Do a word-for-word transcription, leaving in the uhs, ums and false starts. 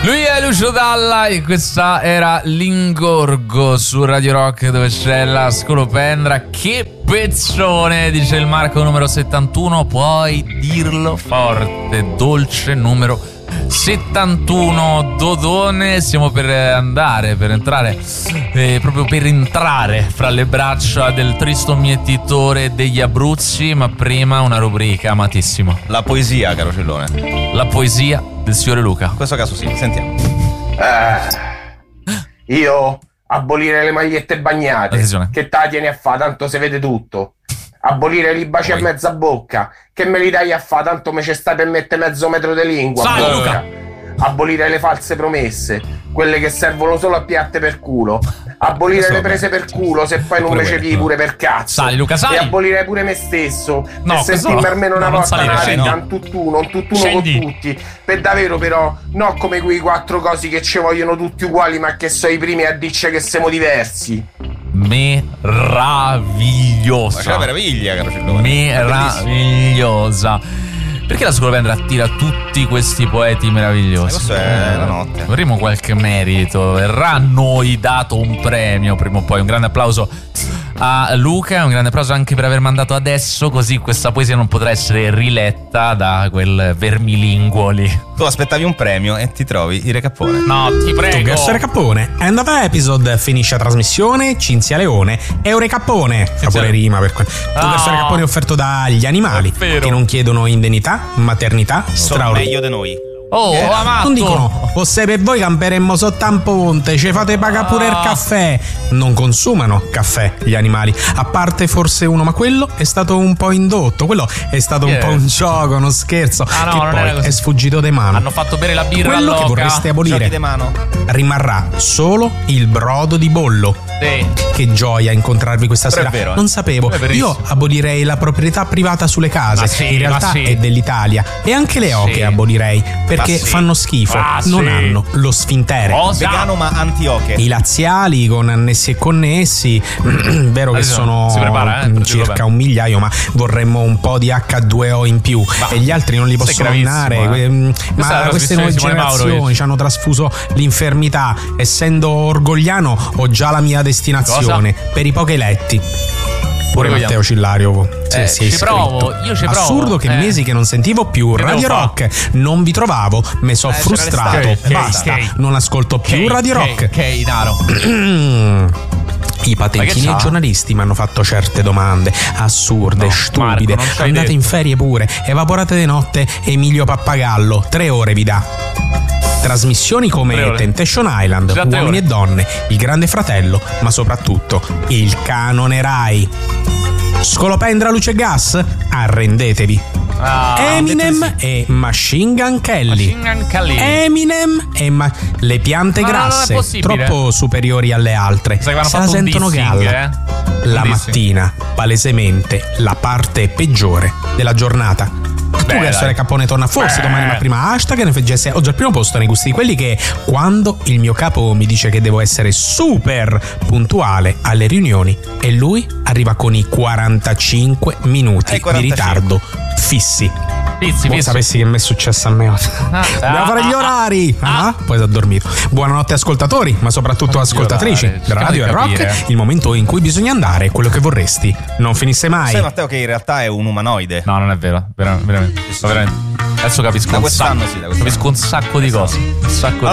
Lui è Lucio Dalla e questa era L'Ingorgo su Radio Rock, dove c'è la scolopendra. Che pezzone, dice il Marco numero settantuno. Puoi dirlo forte, dolce numero settantuno. Dodone, stiamo per andare, per entrare, eh, proprio per entrare fra le braccia del tristo mietitore degli Abruzzi. Ma prima una rubrica amatissima, la poesia, caro Cellone. La poesia del signore Luca. In questo caso sì, sentiamo. Eh, io abolire le magliette bagnate. Attenzione. Che te la tieni a fa, tanto si vede tutto. Abolire i baci a mezza bocca. Che me li dai a fa, tanto me ci stai per mettere mezzo metro di lingua. Sai, Luca. Abolire le false promesse, quelle che servono solo a piatte per culo. Abolire le prese per culo, se poi non me ce vivi pure per cazzo. Sali, Luca, sali. E abolire pure me stesso, no, per sentirmi no. almeno una no, volta salire, una scendi, vita, no. un tutt'uno, un tutt'uno Scendi. con tutti. Per davvero però, no come quei quattro cosi che ci vogliono tutti uguali, ma che sono i primi a dirci che siamo diversi. Meravigliosa. Ma che meraviglia, caro Cellone. Meravigliosa. Perché la scolopendra attira tutti questi poeti meravigliosi? Questo è la notte. Avremo qualche merito. Verrà a noi dato un premio prima o poi. Un grande applauso a Luca, un grande applauso anche per aver mandato adesso, così questa poesia non potrà essere riletta da quel vermilinguo lì. Tu aspettavi un premio e ti trovi il Recappone. No, ti prego. Verso Recappone. End of episode, finisce la trasmissione. Cinzia Leone, Eurecappone. Fa pure rima per quello. Tu verso Recappone offerto dagli animali che non chiedono indennità, maternità, Sono straordinaria. meglio di noi. Oh, Eh, amato. non dicono, o se per voi camperemmo sotto un ponte, ci fate pagare pure il caffè. Non consumano caffè gli animali, a parte forse uno, ma quello è stato un po' indotto. Quello è stato Yeah. un po' un gioco, uno scherzo, Ah, no, che non era poi così. è sfuggito de mano. Hanno fatto bere la birra Quello all'oca. che vorreste Giochi abolire di mano. rimarrà solo il brodo di bollo. Sì. Che gioia incontrarvi questa Però è sera. vero, eh. Non sapevo. È verissimo. Io abolirei la proprietà privata sulle case. Ma sì, In realtà ma sì. è dell'Italia. E anche le oche Sì. abolirei, perché Ma sì. fanno schifo. Ma Non sì. hanno lo sfintere. Cosa? Vegano ma anti-oche. I laziali con annessi e connessi, vero che Adesso sono si prepara, eh, per dirlo circa bene. un migliaio, ma vorremmo un po' di acca due o in più. Ma e gli altri non li questo posso è gravissimo, nominare. eh. que- mm, Questa è Ma la queste trasmissione nuove di Simone generazioni Maurovic. ci hanno trasfuso l'infermità. Essendo orgogliano, ho già la mia destinazione per i pochi eletti. Pure Vogliamo. Matteo Cillario si- Eh, si è ci iscritto. provo, io ci provo. Assurdo che Eh. mesi che non sentivo più Che Radio devo fa? Rock. Non vi trovavo, me so Eh, c'era frustrato. l'estate. Basta, Ok, ok. non ascolto più Ok, Radio ok, Rock. Ok, Naro. I patentini Ma che e c'ha? giornalisti mi hanno fatto certe domande assurde, No, stupide. Marco, non c'hai Andate detto. in ferie pure. Evaporate di notte Emilio Pappagallo. Tre ore vi dà. Trasmissioni Tre come ore. Temptation Island, Già tre Uomini ore. e Donne, Il Grande Fratello, ma soprattutto Il Canone Rai. Scolopendra luce e gas? Arrendetevi. Ah, Eminem e Machine Gun Kelly. Machine Gun Kelly. Eminem e ma- le piante Ma non è grasse possibile. troppo superiori alle altre. Sai che hanno Se la fatto un sentono dissing, galla. eh? La Un dissing. mattina, palesemente, la parte peggiore della giornata. Tu Beh, che essere dai. Capone torna forse Beh. domani, ma prima hashtag N F G S. Ho già il primo posto nei gusti di quelli che quando il mio capo mi dice che devo essere super puntuale alle riunioni e lui arriva con i quarantacinque minuti Eh, di quarantacinque. ritardo fissi. Pizzi, Voi pizzi. sapessi che mi è successo a me oggi. Ah, Dobbiamo ah, fare gli ah, orari. ah. Ah, poi si è dormito. Buonanotte ascoltatori, ma soprattutto Fare gli ascoltatrici orari, della Radio e cercate di Rock. capire. Il momento in cui bisogna andare, quello che vorresti non finisse mai. Sai, Matteo, che in realtà è un umanoide. No, non è vero, vera- veramente. Sto veramente. Adesso capisco Da un quest'anno sacco. sì, da quest'anno. Capisco un sacco di cose. Un sacco Allora